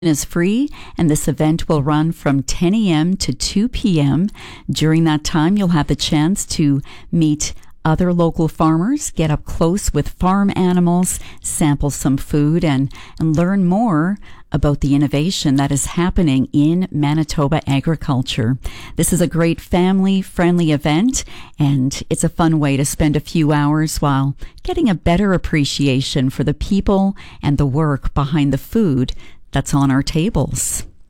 is free, and this event will run from 10 a.m. to 2 p.m. During that time, you'll have the chance to meet other local farmers, get up close with farm animals, sample some food, and learn more about the innovation that is happening in Manitoba agriculture. This is a great family-friendly event, and it's a fun way to spend a few hours while getting a better appreciation for the people and the work behind the food that's on our tables.